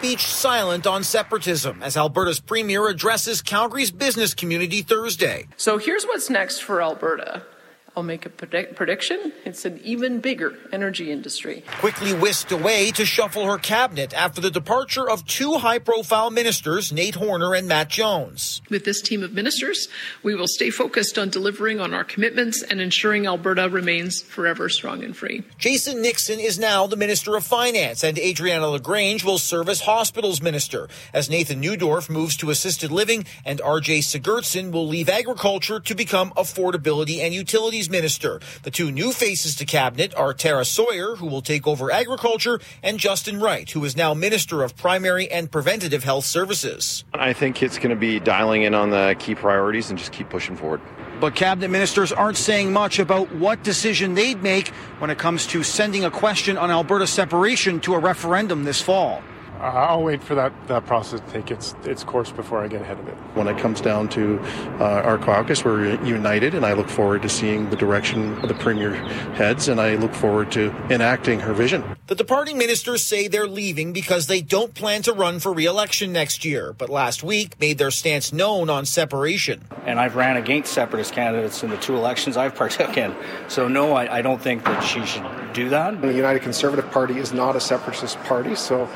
speech silent on separatism as Alberta's premier addresses Calgary's business community Thursday. So here's what's next for Alberta. I'll make a prediction. It's an even bigger energy industry. Quickly whisked away to shuffle her cabinet after the departure of two high-profile ministers, Nate Horner and Matt Jones. With this team of ministers, we will stay focused on delivering on our commitments and ensuring Alberta remains forever strong and free. Jason Nixon is now the Minister of Finance, and Adriana LaGrange will serve as Hospitals Minister, as Nathan Neudorf moves to Assisted Living, and R.J. Sigurdsson will leave Agriculture to become Affordability and Utilities Minister. The two new faces to cabinet are Tara Sawyer, who will take over agriculture, and Justin Wright, who is now Minister of Primary and Preventative Health Services. I think it's going to be dialing in on the key priorities and just keep pushing forward. But cabinet ministers aren't saying much about what decision they'd make when it comes to sending a question on Alberta separation to a referendum this fall. I'll wait for that process to take its course before I get ahead of it. When it comes down to our caucus, we're united, and I look forward to seeing the direction the Premier heads, and I look forward to enacting her vision. The departing ministers say they're leaving because they don't plan to run for re-election next year, but last week made their stance known on separation. And I've ran against separatist candidates in the two elections I've partook in. So no, I don't think that she should do that. The United Conservative Party is not a separatist party, so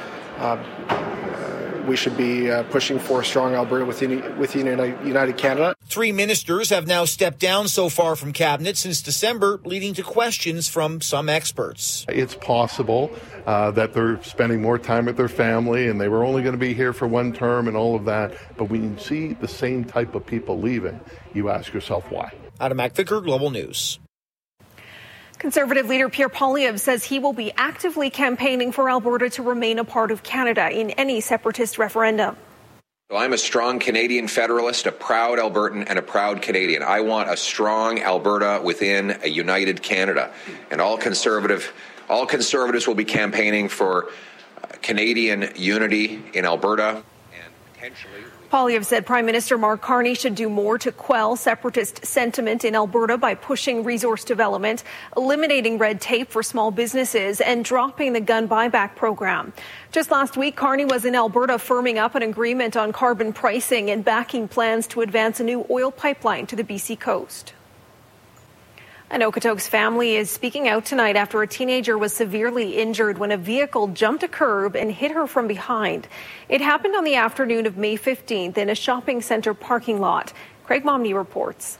we should be pushing for a strong Alberta within United Canada. Three ministers have now stepped down so far from cabinet since December, leading to questions from some experts. It's possible that they're spending more time with their family and they were only going to be here for one term and all of that. But when you see the same type of people leaving, you ask yourself why. Adam McVicker, Global News. Conservative leader Pierre Poilievre says he will be actively campaigning for Alberta to remain a part of Canada in any separatist referendum. I'm a strong Canadian federalist, a proud Albertan, and a proud Canadian. I want a strong Alberta within a united Canada. And all conservatives will be campaigning for Canadian unity in Alberta and potentially... Poilievre said Prime Minister Mark Carney should do more to quell separatist sentiment in Alberta by pushing resource development, eliminating red tape for small businesses, and dropping the gun buyback program. Just last week, Carney was in Alberta firming up an agreement on carbon pricing and backing plans to advance a new oil pipeline to the BC coast. An Okotoks family is speaking out tonight after a teenager was severely injured when a vehicle jumped a curb and hit her from behind. It happened on the afternoon of May 15th in a shopping centre parking lot. Craig Momney reports.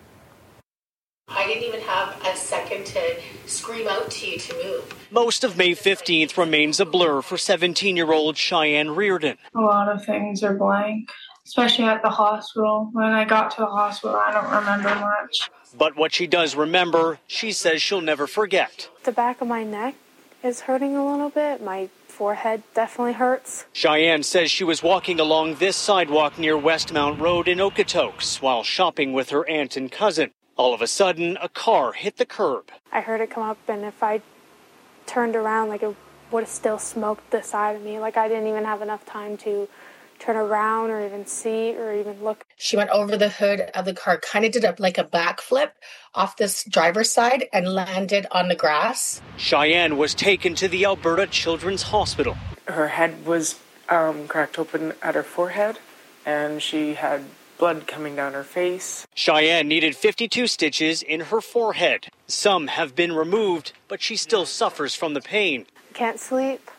I didn't even have a second to scream out to you to move. Most of May 15th remains a blur for 17-year-old Cheyenne Reardon. A lot of things are blank, especially at the hospital. When I got to the hospital, I don't remember much. But what she does remember, she says she'll never forget. The back of my neck is hurting a little bit. My forehead definitely hurts. Cheyenne says she was walking along this sidewalk near Westmount Road in Okotoks while shopping with her aunt and cousin. All of a sudden, a car hit the curb. I heard it come up, and if I turned around, like it would have still smoked the side of me. Like I didn't even have enough time to turn around or even see or even look. She went over the hood of the car, kind of did a backflip off this driver's side and landed on the grass. Cheyenne was taken to the Alberta Children's Hospital. Her head was cracked open at her forehead, and she had blood coming down her face. Cheyenne needed 52 stitches in her forehead. Some have been removed, but she still suffers from the pain. Can't sleep.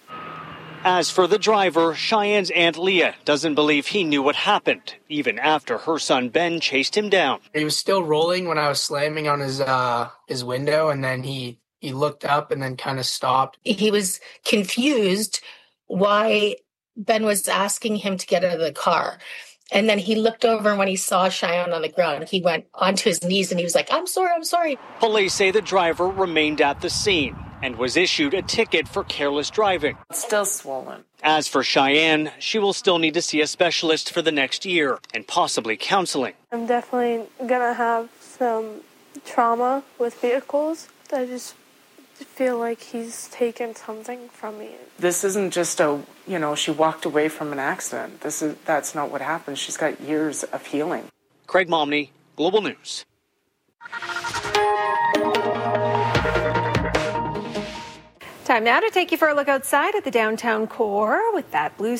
As for the driver, Cheyenne's Aunt Leah doesn't believe he knew what happened, even after her son Ben chased him down. He was still rolling when I was slamming on his window, and then he looked up and then kind of stopped. He was confused why Ben was asking him to get out of the car. And then he looked over, and when he saw Cheyenne on the ground, he went onto his knees and he was like, I'm sorry. Police say the driver remained at the scene and was issued a ticket for careless driving. It's still swollen. As for Cheyenne, she will still need to see a specialist for the next year and possibly counseling. I'm definitely going to have some trauma with vehicles. I just feel like he's taken something from me. This isn't just she walked away from an accident. That's not what happened. She's got years of healing. Craig Momney, Global News. Time now to take you for a look outside at the downtown core with that blue